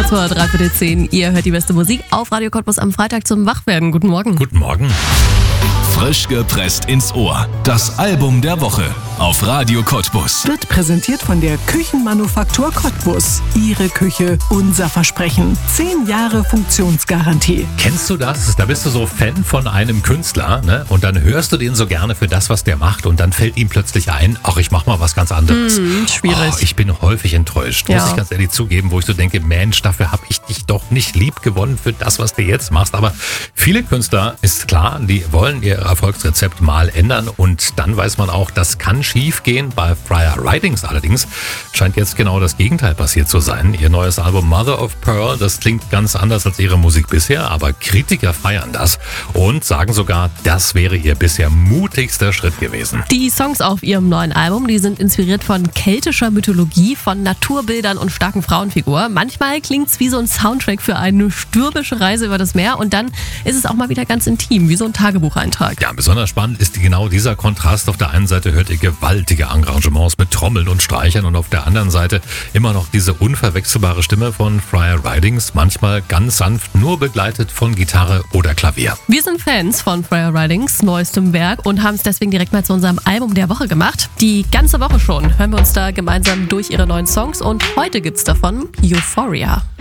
kurz vor 9:45. Ihr hört die beste Musik auf Radio Cottbus am Freitag zum Wachwerden. Guten Morgen. Guten Morgen. Frisch gepresst ins Ohr. Das Album der Woche auf Radio Cottbus. Wird präsentiert von der Küchenmanufaktur Cottbus. Ihre Küche, unser Versprechen. 10 Jahre Funktionsgarantie. Kennst du das? Da bist du so Fan von einem Künstler, ne? Und dann hörst du den so gerne für das, was der macht. Und dann fällt ihm plötzlich ein, ach, ich mach mal was ganz anderes. Schwierig. Ich bin häufig enttäuscht, muss ich ganz ehrlich zugeben, wo ich so denke, Mensch, dafür habe ich dich doch nicht lieb gewonnen für das, was du jetzt machst. Aber viele Künstler, ist klar, die wollen ihr Erfolgsrezept mal ändern. Und dann weiß man auch, das kann schief gehen. Bei Friar Ridings allerdings scheint jetzt genau das Gegenteil passiert zu sein. Ihr neues Album Mother of Pearl, das klingt ganz anders als ihre Musik bisher, aber Kritiker feiern das und sagen sogar, das wäre ihr bisher mutigster Schritt gewesen. Die Songs auf ihrem neuen Album, die sind inspiriert von keltischer Mythologie, von Naturbildern und starken Frauenfiguren. Manchmal klingt's wie so ein Soundtrack für eine stürmische Reise über das Meer und dann ist es auch mal wieder ganz intim, wie so ein Tagebucheintrag. Ja, besonders spannend ist genau dieser Kontrast. Auf der einen Seite hört ihr gewaltige Arrangements mit Trommeln und Streichern und auf der anderen Seite immer noch diese unverwechselbare Stimme von Friar Ridings, manchmal ganz sanft, nur begleitet von Gitarre oder Klavier. Wir sind Fans von Friar Ridings neuestem Werk und haben es deswegen direkt mal zu unserem Album der Woche gemacht. Die ganze Woche schon hören wir uns da gemeinsam durch ihre neuen Songs und heute gibt's davon Euphoria.